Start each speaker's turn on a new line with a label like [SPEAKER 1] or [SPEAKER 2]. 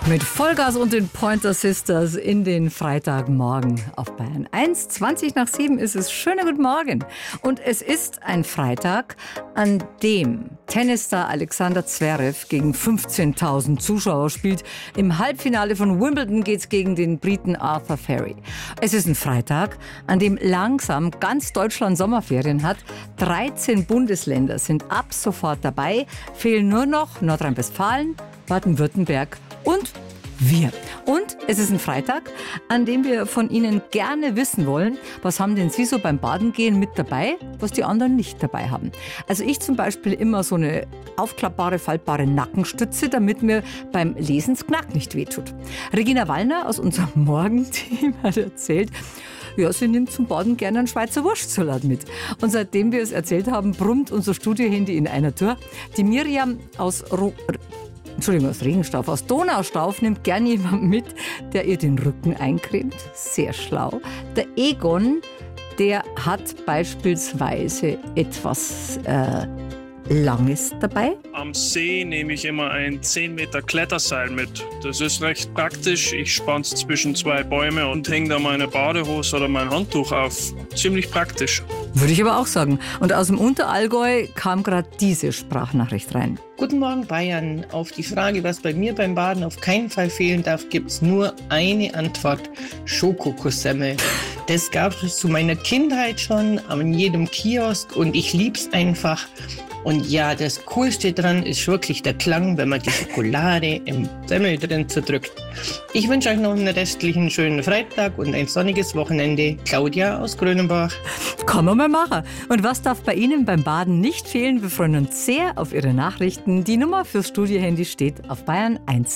[SPEAKER 1] Mit Vollgas und den Pointer Sisters in den Freitagmorgen auf Bayern 1. 7:20 ist es. Schönen guten Morgen. Und es ist ein Freitag, an dem Tennisstar Alexander Zverev gegen 15.000 Zuschauer spielt. Im Halbfinale von Wimbledon geht es gegen den Briten Arthur Ferry. Es ist ein Freitag, an dem langsam ganz Deutschland Sommerferien hat. 13 Bundesländer sind ab sofort dabei. Fehlen nur noch Nordrhein-Westfalen, Baden-Württemberg und wir. Und es ist ein Freitag, an dem wir von Ihnen gerne wissen wollen, was haben denn Sie so beim Badengehen mit dabei, was die anderen nicht dabei haben. Also ich zum Beispiel immer so eine aufklappbare, faltbare Nackenstütze, damit mir beim Lesen das Knack nicht wehtut. Regina Wallner aus unserem Morgenteam hat erzählt, ja, sie nimmt zum Baden gerne einen Schweizer Wurstsalat mit. Und seitdem wir es erzählt haben, brummt unser Studiohandy in einer Tour. Die Miriam aus Regenstauf, aus Donaustauf nimmt gern jemanden mit, der ihr den Rücken eincremt. Sehr schlau. Der Egon, der hat beispielsweise etwas Langes dabei.
[SPEAKER 2] Am See nehme ich immer ein 10 Meter Kletterseil mit. Das ist recht praktisch. Ich spanne es zwischen zwei Bäume und hänge da meine Badehose oder mein Handtuch auf. Ziemlich praktisch.
[SPEAKER 1] Würde ich aber auch sagen. Und aus dem Unterallgäu kam gerade diese Sprachnachricht rein.
[SPEAKER 3] Guten Morgen Bayern. Auf die Frage, was bei mir beim Baden auf keinen Fall fehlen darf, gibt es nur eine Antwort. Schokokussemmel. Das gab es zu meiner Kindheit schon an jedem Kiosk und ich lieb's einfach. Und ja, das Coolste dran ist wirklich der Klang, wenn man die Schokolade im Semmel drin zerdrückt. Ich wünsche euch noch einen restlichen schönen Freitag und ein sonniges Wochenende. Claudia aus Grönenbach.
[SPEAKER 1] Kann man mal machen. Und was darf bei Ihnen beim Baden nicht fehlen? Wir freuen uns sehr auf Ihre Nachrichten. Die Nummer fürs Studiohandy steht auf Bayern 1.